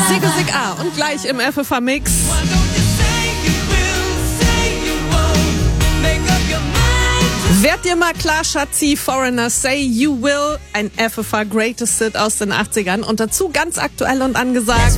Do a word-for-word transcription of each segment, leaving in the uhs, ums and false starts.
Sigge Sig A und gleich im F F A-Mix. Werd dir mal klar, Schatzi, Foreigner, Say You Will, ein F F A Greatest Hit aus den achtzigern und dazu ganz aktuell und angesagt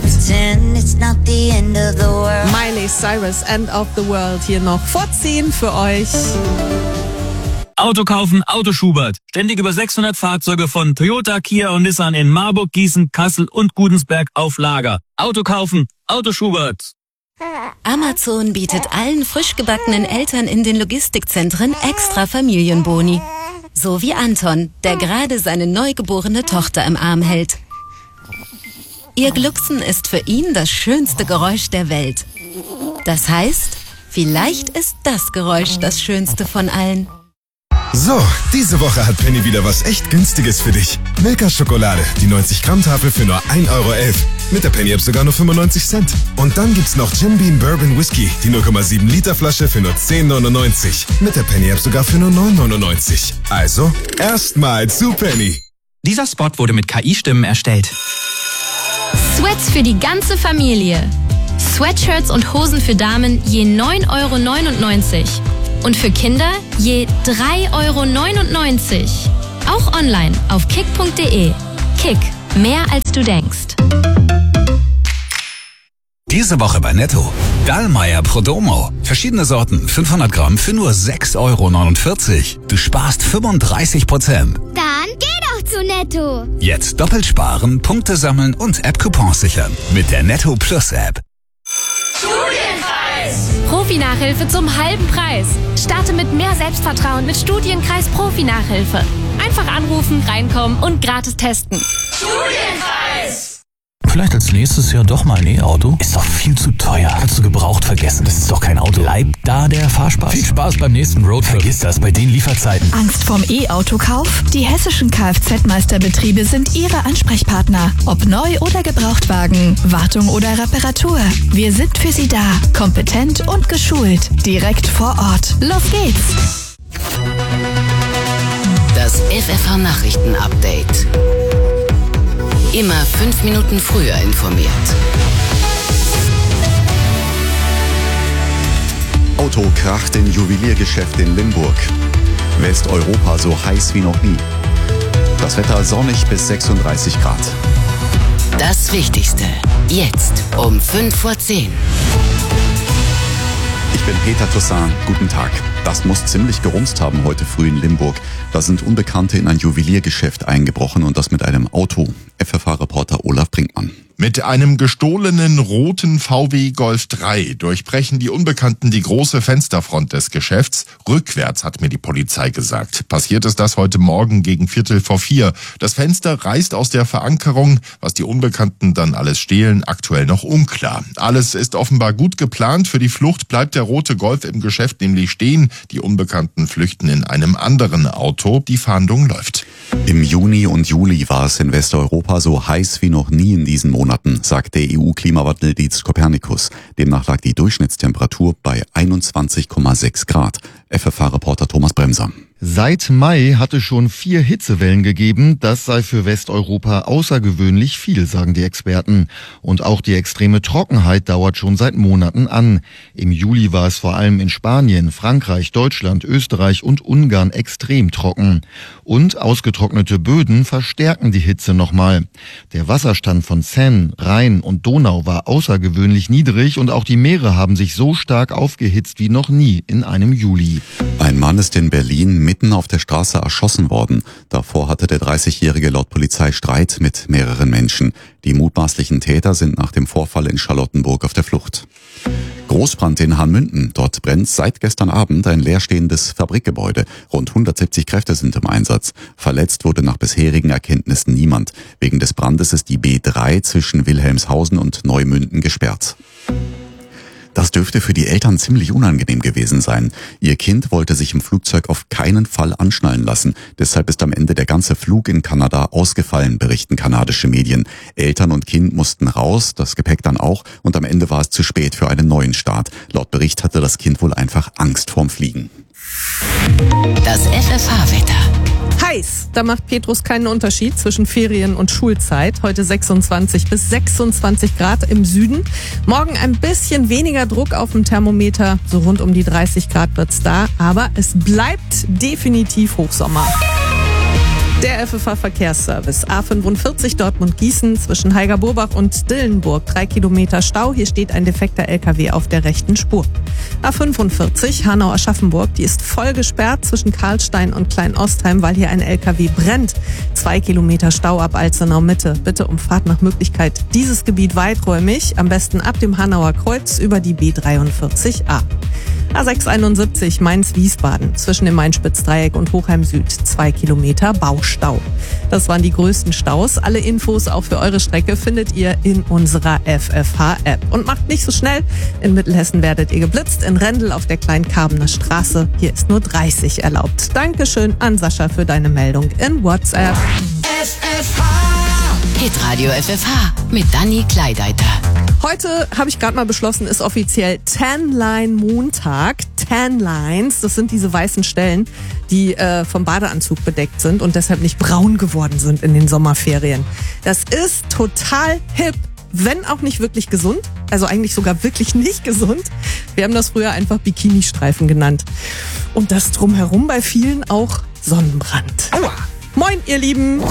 Miley Cyrus, End of the World, hier noch vorziehen für euch. Auto kaufen, Auto Schubert. Ständig über sechshundert Fahrzeuge von Toyota, Kia und Nissan in Marburg, Gießen, Kassel und Gudensberg auf Lager. Auto kaufen, Auto Schubert. Amazon bietet allen frisch gebackenen Eltern in den Logistikzentren extra Familienboni. So wie Anton, der gerade seine neugeborene Tochter im Arm hält. Ihr Glucksen ist für ihn das schönste Geräusch der Welt. Das heißt, vielleicht ist das Geräusch das schönste von allen. So, diese Woche hat Penny wieder was echt Günstiges für dich. Milka-Schokolade, die neunzig Gramm Tafel für nur ein Euro elf. Mit der Penny-App sogar nur fünfundneunzig Cent. Und dann gibt's noch Jim Beam Bourbon Whisky, die null Komma sieben Liter Flasche für nur zehn neunundneunzig. Mit der Penny-App sogar für nur neun neunundneunzig. Also, erstmal zu Penny. Dieser Spot wurde mit K I-Stimmen erstellt. Sweats für die ganze Familie. Sweatshirts und Hosen für Damen je neun Euro neunundneunzig. Und für Kinder je drei Euro neunundneunzig. Auch online auf kick punkt de. Kick, mehr als du denkst. Diese Woche bei Netto. Dallmayr Prodomo. Verschiedene Sorten, fünfhundert Gramm für nur sechs Euro neunundvierzig. Du sparst fünfunddreißig Prozent. Dann geh doch zu Netto. Jetzt doppelt sparen, Punkte sammeln und App-Coupons sichern. Mit der Netto Plus App. Studienkreis! Profi-Nachhilfe zum halben Preis. Starte mit mehr Selbstvertrauen mit Studienkreis Profi-Nachhilfe. Einfach anrufen, reinkommen und gratis testen. Studienkreis! Vielleicht als nächstes Jahr doch mal ein E-Auto? Ist doch viel zu teuer. Kannst du gebraucht vergessen. Das ist doch kein Auto. Bleibt da der Fahrspaß. Viel Spaß beim nächsten Roadtrip. Vergiss das bei den Lieferzeiten. Angst vorm E-Autokauf? Die hessischen Kfz-Meisterbetriebe sind Ihre Ansprechpartner. Ob neu oder Gebrauchtwagen, Wartung oder Reparatur. Wir sind für Sie da. Kompetent und geschult. Direkt vor Ort. Los geht's! Das F F A-Nachrichten-Update. Immer fünf Minuten früher informiert. Auto kracht in Juweliergeschäft in Limburg. Westeuropa so heiß wie noch nie. Das Wetter sonnig bis sechsunddreißig Grad. Das Wichtigste. Jetzt um fünf vor zehn. Ich bin Peter Toussaint. Guten Tag. Das muss ziemlich gerumst haben heute früh in Limburg. Da sind Unbekannte in ein Juweliergeschäft eingebrochen und das mit einem Auto. F F A-Reporter Olaf Brinkmann. Mit einem gestohlenen roten V W Golf drei durchbrechen die Unbekannten die große Fensterfront des Geschäfts. Rückwärts, hat mir die Polizei gesagt. Passiert ist das heute Morgen gegen Viertel vor vier. Das Fenster reißt aus der Verankerung. Was die Unbekannten dann alles stehlen, aktuell noch unklar. Alles ist offenbar gut geplant. Für die Flucht bleibt der rote Golf im Geschäft nämlich stehen. Die Unbekannten flüchten in einem anderen Auto. Die Fahndung läuft. Im Juni und Juli war es in Westeuropa so heiß wie noch nie in diesen Monaten, sagt der E U-Klimawandeldienst Copernicus. Demnach lag die Durchschnittstemperatur bei einundzwanzig Komma sechs Grad. F F A-Reporter Thomas Bremser. Seit Mai hatte schon vier Hitzewellen gegeben. Das sei für Westeuropa außergewöhnlich viel, sagen die Experten. Und auch die extreme Trockenheit dauert schon seit Monaten an. Im Juli war es vor allem in Spanien, Frankreich, Deutschland, Österreich und Ungarn extrem trocken. Und ausgetrocknete Böden verstärken die Hitze nochmal. Der Wasserstand von Seine, Rhein und Donau war außergewöhnlich niedrig und auch die Meere haben sich so stark aufgehitzt wie noch nie in einem Juli. Ein Mann ist in Berlin mitten auf der Straße erschossen worden. Davor hatte der dreißigjährige laut Polizei Streit mit mehreren Menschen. Die mutmaßlichen Täter sind nach dem Vorfall in Charlottenburg auf der Flucht. Großbrand in Hahnmünden. Dort brennt seit gestern Abend ein leerstehendes Fabrikgebäude. Rund hundertsiebzig Kräfte sind im Einsatz. Verletzt wurde nach bisherigen Erkenntnissen niemand. Wegen des Brandes ist die B drei zwischen Wilhelmshausen und Neumünden gesperrt. Das dürfte für die Eltern ziemlich unangenehm gewesen sein. Ihr Kind wollte sich im Flugzeug auf keinen Fall anschnallen lassen. Deshalb ist am Ende der ganze Flug in Kanada ausgefallen, berichten kanadische Medien. Eltern und Kind mussten raus, das Gepäck dann auch, und am Ende war es zu spät für einen neuen Start. Laut Bericht hatte das Kind wohl einfach Angst vorm Fliegen. Das F F H-Wetter. Heiß, da macht Petrus keinen Unterschied zwischen Ferien- und Schulzeit. Heute sechsundzwanzig bis sechsundzwanzig Grad im Süden. Morgen ein bisschen weniger Druck auf dem Thermometer. So rund um die dreißig Grad wird's da. Aber es bleibt definitiv Hochsommer. Der F F H-Verkehrsservice. A fünfundvierzig Dortmund-Gießen zwischen Heiger-Burbach und Dillenburg. Drei Kilometer Stau. Hier steht ein defekter L K W auf der rechten Spur. A fünfundvierzig Hanau-Aschaffenburg. Die ist voll gesperrt zwischen Karlstein und Klein-Ostheim, weil hier ein L K W brennt. Zwei Kilometer Stau ab Alzenau-Mitte. Bitte umfahrt nach Möglichkeit dieses Gebiet weiträumig. Am besten ab dem Hanauer Kreuz über die B dreiundvierzig A. A sechshunderteinundsiebzig Mainz-Wiesbaden zwischen dem Main-Spitz-Dreieck und Hochheim Süd. Zwei Kilometer Baustau. Das waren die größten Staus. Alle Infos auch für eure Strecke findet ihr in unserer F F H-App. Und macht nicht so schnell. In Mittelhessen werdet ihr geblitzt. In Rendel auf der Kleinkarbener Straße. Hier ist nur dreißig erlaubt. Dankeschön an Sascha für deine Meldung in WhatsApp. F F H. Hitradio F F H mit Dani Kleideiter. Heute habe ich gerade mal beschlossen, ist offiziell Tanline Montag. Tanlines, das sind diese weißen Stellen, die äh, vom Badeanzug bedeckt sind und deshalb nicht braun geworden sind in den Sommerferien. Das ist total hip, wenn auch nicht wirklich gesund. Also eigentlich sogar wirklich nicht gesund. Wir haben das früher einfach Bikini-Streifen genannt. Und das drumherum bei vielen auch Sonnenbrand. Aua! Moin, ihr Lieben!